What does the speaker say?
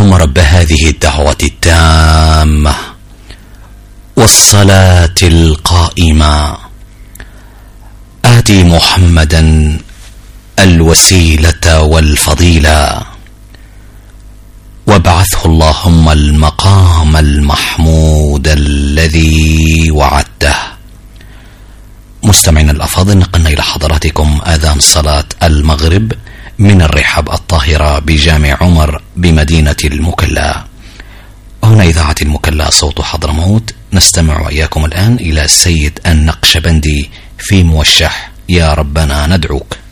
اللهم رب هذه الدعوة التامة والصلاة القائمة آت محمدا الوسيلة والفضيلة وابعثه اللهم المقام المحمود الذي وعدته. مستمعين الأفاضل، نقلنا إلى حضراتكم آذان صلاة المغرب من الرحاب الطاهرة بجامع عمر بمدينة المكلا. هنا إذاعة المكلا صوت حضرموت. نستمع وإياكم الآن إلى السيد النقشبندي في موشح يا ربنا ندعوك.